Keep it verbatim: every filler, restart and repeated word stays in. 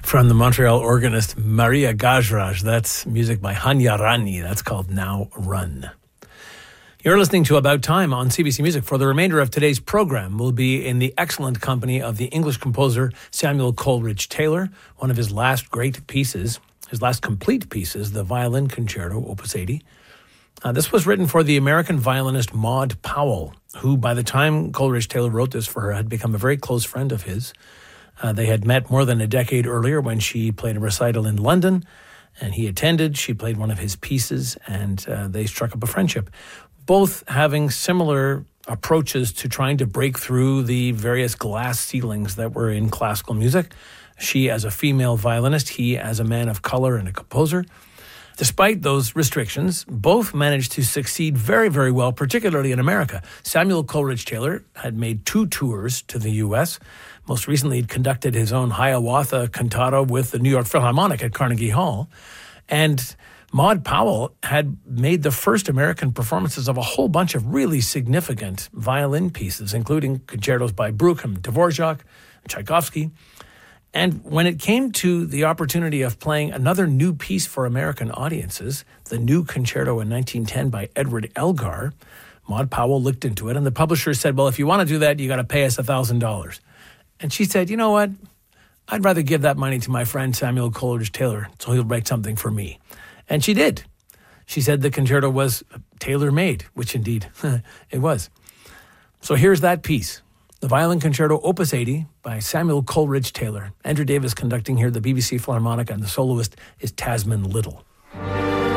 From the Montreal organist Maria Gajraj. That's music by Hanya Rani. That's called Now Run. You're listening to About Time on C B C Music. For the remainder of today's program, we'll be in the excellent company of the English composer Samuel Coleridge Taylor. One of his last great pieces, his last complete pieces, the Violin Concerto, Opus eighty. Uh, this was written for the American violinist Maud Powell, who by the time Coleridge Taylor wrote this for her had become a very close friend of his. Uh, they had met more than a decade earlier when she played a recital in London, and he attended. She played one of his pieces, and uh, they struck up a friendship, both having similar approaches to trying to break through the various glass ceilings that were in classical music. She as a female violinist, he as a man of color and a composer. Despite those restrictions, both managed to succeed very, very well, particularly in America. Samuel Coleridge Taylor had made two tours to the U S. Most recently, he'd conducted his own Hiawatha cantata with the New York Philharmonic at Carnegie Hall. And Maud Powell had made the first American performances of a whole bunch of really significant violin pieces, including concertos by Bruckheim, Dvorak, Tchaikovsky. And when it came to the opportunity of playing another new piece for American audiences, the new concerto in nineteen ten by Edward Elgar, Maud Powell looked into it, and the publisher said, well, if you want to do that, you got to pay us one thousand dollars. And she said, you know what? I'd rather give that money to my friend Samuel Coleridge Taylor, so he'll write something for me. And she did. She said the concerto was tailor-made, which indeed it was. So here's that piece. The Violin Concerto, Opus eighty, by Samuel Coleridge Taylor. Andrew Davis conducting here, the B B C Philharmonic, and the soloist is Tasman Little.